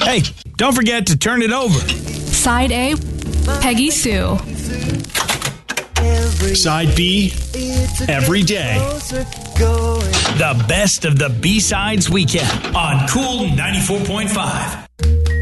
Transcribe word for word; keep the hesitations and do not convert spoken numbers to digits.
Hey, don't forget to turn it over. Side A, Peggy Sue. Side B, every day. The best of the B-Sides weekend on Cool ninety-four point five.